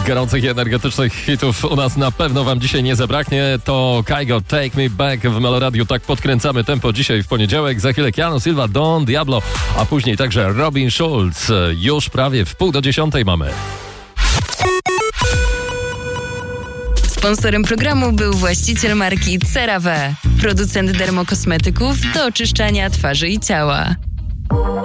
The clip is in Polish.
Gorących i energetycznych hitów u nas na pewno wam dzisiaj nie zabraknie. To Kygo, Take Me Back w Meloradiu. Tak podkręcamy tempo dzisiaj w poniedziałek. Za chwilę Keanu Silva, Don Diablo, a później także Robin Schulz. Już prawie w 9:30 mamy. Sponsorem programu był właściciel marki CeraVe, producent dermokosmetyków do oczyszczania twarzy i ciała.